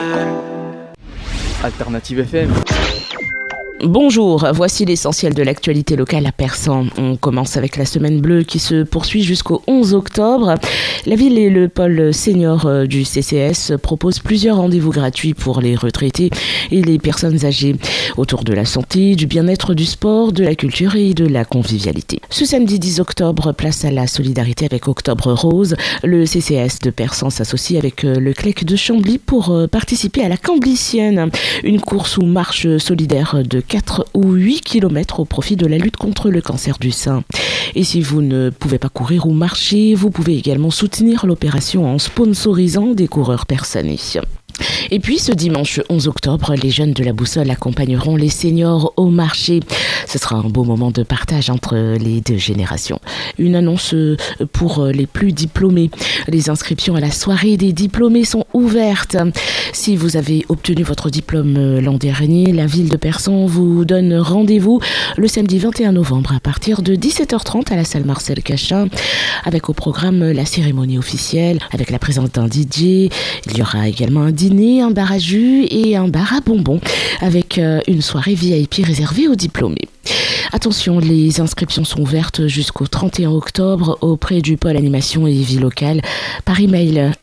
Alternative FM. Bonjour, voici l'essentiel de l'actualité locale à Persan. On commence avec la semaine bleue qui se poursuit jusqu'au 11 octobre. La ville et le pôle senior du CCS proposent plusieurs rendez-vous gratuits pour les retraités et les personnes âgées autour de la santé, du bien-être, du sport, de la culture et de la convivialité. Ce samedi 10 octobre, place à la solidarité avec Octobre Rose. Le CCS de Persan s'associe avec le CLEC de Chambly pour participer à la Camblicienne, une course ou marche solidaire de 4 ou 8 km au profit de la lutte contre le cancer du sein. Et si vous ne pouvez pas courir ou marcher, vous pouvez également soutenir l'opération en sponsorisant des coureurs personnés. Et puis ce dimanche 11 octobre, les jeunes de la Boussole accompagneront les seniors au marché. Ce sera un beau moment de partage entre les deux générations. Une annonce pour les plus diplômés. Les inscriptions à la soirée des diplômés sont ouvertes. Si vous avez obtenu votre diplôme l'an dernier, la ville de Persan vous donne rendez-vous le samedi 21 novembre à partir de 17h30 à la salle Marcel Cachin, avec au programme la cérémonie officielle, avec la présence d'un DJ. Il y aura également un dîner, un bar à jus et un bar à bonbons avec une soirée VIP réservée aux diplômés. Attention, les inscriptions sont ouvertes jusqu'au 31 octobre auprès du pôle animation et vie locale par email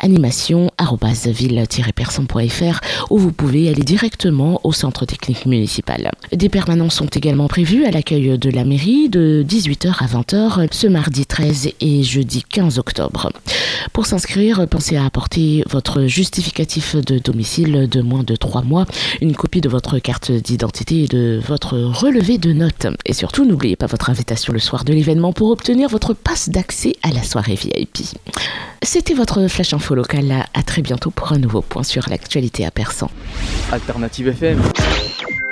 animation@ville-persan.fr où vous pouvez aller directement au centre technique municipal. Des permanences sont également prévues à l'accueil de la mairie de 18h à 20h ce mardi 13 et jeudi 15 octobre. Pour s'inscrire, pensez à apporter votre justificatif de domicile de moins de 3 mois, une copie de votre carte d'identité et de votre relevé de notes. Et surtout, n'oubliez pas votre invitation le soir de l'événement pour obtenir votre passe d'accès à la soirée VIP. C'était votre Flash Info local. À très bientôt pour un nouveau point sur l'actualité à Persan. Alternative FM.